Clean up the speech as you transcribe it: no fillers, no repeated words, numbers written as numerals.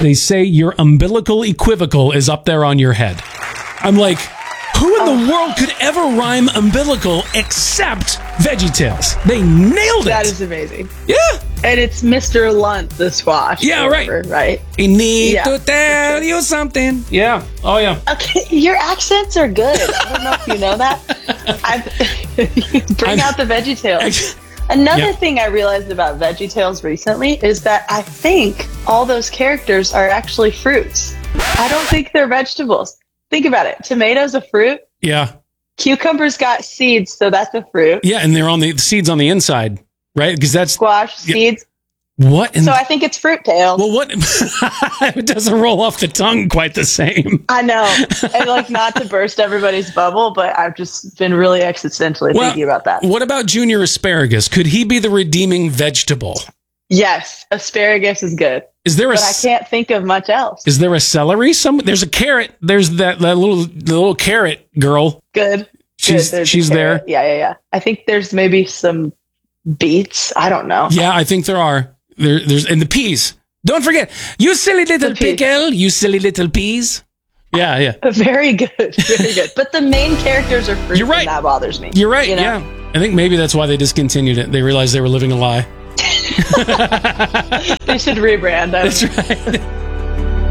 They say your umbilical equivocal is up there on your head. I'm like, who in the world could ever rhyme umbilical except VeggieTales? They nailed it. That is amazing. Yeah. And it's Mr. Lunt, the squash. Yeah, right. Right. I need to tell you something. Yeah. Oh, yeah. Okay, your accents are good. I don't know if you know that. Bring out the VeggieTales. Another thing I realized about VeggieTales recently is that I think all those characters are actually fruits. I don't think they're vegetables. Think about it. Tomato's a fruit. Yeah. Cucumber's got seeds, so that's a fruit. Yeah, and they're on the seeds on the inside, right? Because that's squash seeds. What? So I think it's fruit tail. Well, what? It doesn't roll off the tongue quite the same. I know. And like, not to burst everybody's bubble, but I've just been really existentially thinking about that. What about Junior Asparagus? Could he be the redeeming vegetable? Yes, asparagus is good. Is there but I can't think of much else. Is there a celery? There's a carrot. There's that little carrot girl. Good. She's there. Yeah. I think there's maybe some beets. I don't know. Yeah, I think there are. There's and the peas. Don't forget, you silly little pickle. You silly little peas. Yeah. Very good. Very good. But the main characters are fruits. You're right. And that bothers me. You're right. You know? Yeah. I think maybe that's why they discontinued it. They realized they were living a lie. They should rebrand. That's right.